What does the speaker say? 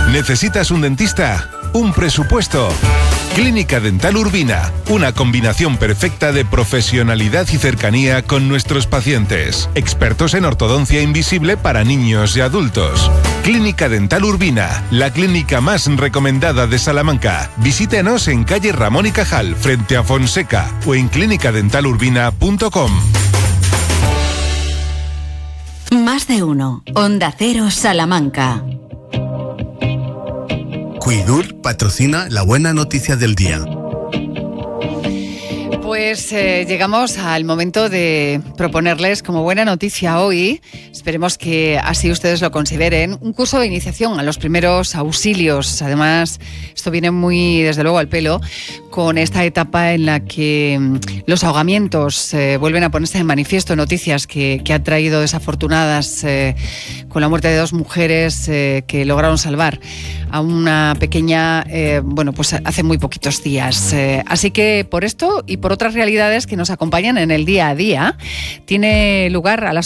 ¿Necesitas un dentista? ¿Un presupuesto? Clínica Dental Urbina, una combinación perfecta de profesionalidad y cercanía con nuestros pacientes. Expertos en ortodoncia invisible para niños y adultos. Clínica Dental Urbina, la clínica más recomendada de Salamanca. Visítenos en calle Ramón y Cajal, frente a Fonseca, o en clinicadentalurbina.com. Más de uno. Onda Cero Salamanca. Cuidur patrocina la buena noticia del día. Pues llegamos al momento de proponerles como buena noticia hoy, esperemos que así ustedes lo consideren, un curso de iniciación a los primeros auxilios. Además, esto viene muy, desde luego, al pelo con esta etapa en la que los ahogamientos vuelven a ponerse de manifiesto. Noticias que ha traído desafortunadas con la muerte de 2 mujeres que lograron salvar a una pequeña, pues hace muy poquitos días. Así que por esto y por otras realidades que nos acompañan en el día a día, tiene lugar a las